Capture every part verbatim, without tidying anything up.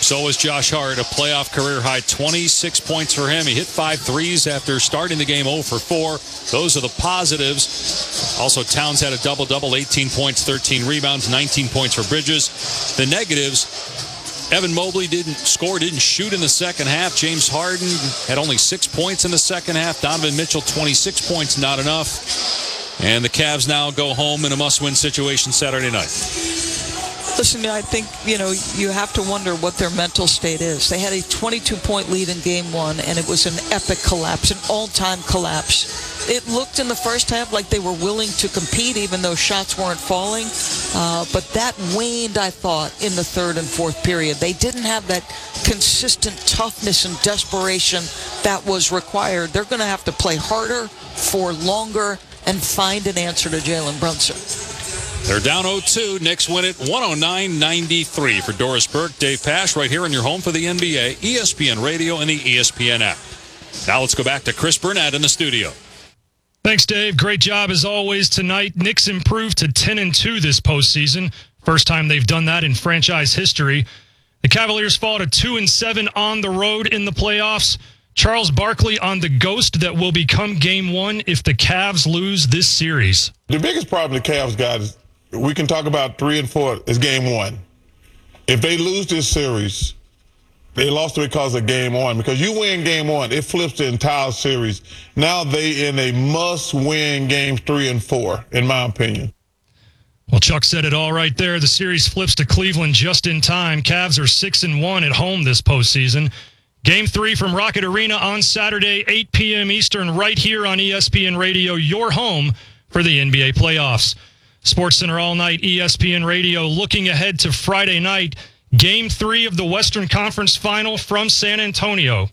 So was Josh Hart, a playoff career-high twenty-six points for him. He hit five threes after starting the game oh for four. Those are the positives. Also, Towns had a double-double, eighteen points, thirteen rebounds, nineteen points for Bridges. The negatives, Evan Mobley didn't score, didn't shoot in the second half. James Harden had only six points in the second half. Donovan Mitchell, twenty-six points, not enough. And the Cavs now go home in a must-win situation Saturday night. Listen, I think, you know, you have to wonder what their mental state is. They had a twenty-two point lead in game one, and it was an epic collapse, an all-time collapse. It looked in the first half like they were willing to compete, even though shots weren't falling. Uh, but that waned, I thought, in the third and fourth period. They didn't have that consistent toughness and desperation that was required. They're going to have to play harder for longer and find an answer to Jalen Brunson. They're down oh two. Knicks win it one oh nine ninety-three. For Doris Burke, Dave Pasch, right here in your home for the N B A, E S P N Radio and the E S P N app. Now let's go back to Chris Burnett in the studio. Thanks, Dave. Great job as always tonight. Knicks improved to ten and two this postseason. First time they've done that in franchise history. The Cavaliers fall to two and seven on the road in the playoffs. Charles Barkley on the ghost that will become game one if the Cavs lose this series. The biggest problem the Cavs got is we can talk about three and four is game one. If they lose this series, they lost it because of game one. Because you win game one, it flips the entire series. Now they in a must-win game three and four, in my opinion. Well, Chuck said it all right there. The series flips to Cleveland just in time. Cavs are six and one at home this postseason. Game three from Rocket Arena on Saturday, eight p.m. Eastern, right here on E S P N Radio, your home for the N B A playoffs. SportsCenter All Night, E S P N Radio, looking ahead to Friday night, Game three of the Western Conference Final from San Antonio.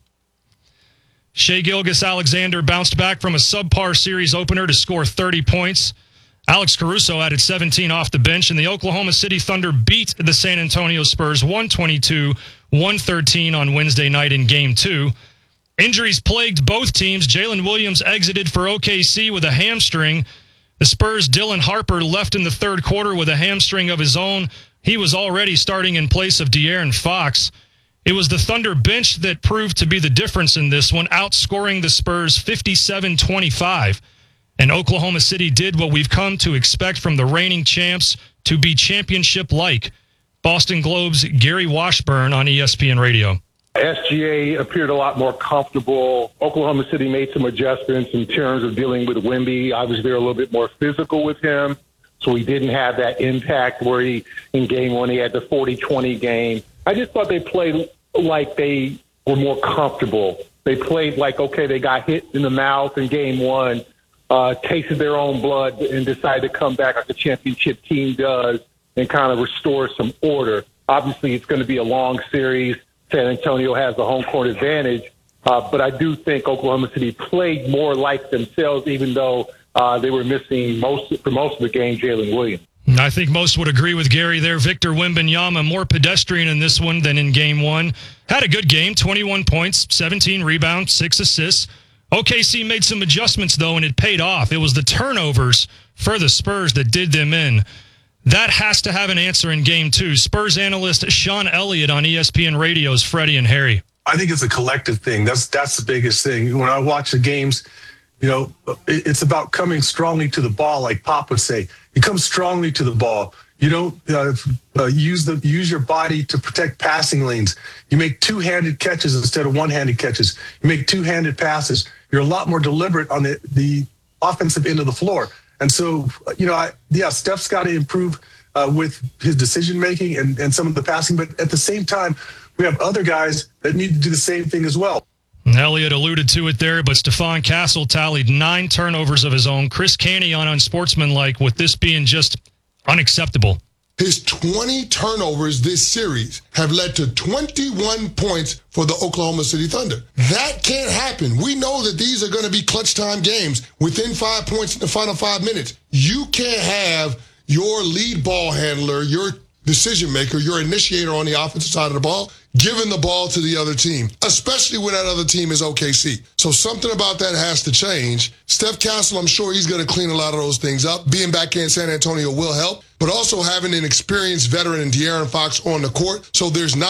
Shai Gilgeous-Alexander bounced back from a subpar series opener to score thirty points. Alex Caruso added seventeen off the bench, and the Oklahoma City Thunder beat the San Antonio Spurs one twenty-two one thirteen on Wednesday night in Game two. Injuries plagued both teams. Jalen Williams exited for O K C with a hamstring. The Spurs' Dylan Harper left in the third quarter with a hamstring of his own. He was already starting in place of De'Aaron Fox. It was the Thunder bench that proved to be the difference in this one, outscoring the Spurs fifty-seven twenty-five. And Oklahoma City did what we've come to expect from the reigning champs, to be championship-like. Boston Globe's Gary Washburn on E S P N Radio. S G A appeared a lot more comfortable. Oklahoma City made some adjustments in terms of dealing with Wemby. Obviously, they're a little bit more physical with him, so he didn't have that impact where he, in game one, he had the forty twenty game. I just thought they played like they were more comfortable. They played like, okay, they got hit in the mouth in game one, uh, tasted their own blood, and decided to come back like a championship team does and kind of restore some order. Obviously, it's going to be a long series. San Antonio has the home court advantage, uh, but I do think Oklahoma City played more like themselves, even though uh, they were missing most for most of the game Jalen Williams. I think most would agree with Gary there. Victor Wembanyama, more pedestrian in this one than in game one. Had a good game, twenty-one points, seventeen rebounds, six assists. O K C made some adjustments, though, and it paid off. It was the turnovers for the Spurs that did them in. That has to have an answer in game two. Spurs analyst Sean Elliott on E S P N Radio's Freddie and Harry. I think it's a collective thing. That's that's the biggest thing. When I watch the games, you know, it's about coming strongly to the ball, like Pop would say. You come strongly to the ball. You don't uh, uh, use the use your body to protect passing lanes. You make two-handed catches instead of one-handed catches. You make two-handed passes. You're a lot more deliberate on the, the offensive end of the floor. And so, you know, I, yeah, Steph's got to improve uh, with his decision-making and, and some of the passing. But at the same time, we have other guys that need to do the same thing as well. Elliott alluded to it there, but Stephon Castle tallied nine turnovers of his own. Chris Canty on Unsportsmanlike, with this being just unacceptable. His twenty turnovers this series have led to twenty-one points for the Oklahoma City Thunder. That can't happen. We know that these are going to be clutch time games within five points in the final five minutes. You can't have your lead ball handler, your decision maker, your initiator on the offensive side of the ball, giving the ball to the other team, especially when that other team is O K C. So something about that has to change. Steph Castle, I'm sure he's going to clean a lot of those things up. Being back in San Antonio will help, but also having an experienced veteran in De'Aaron Fox on the court, so there's not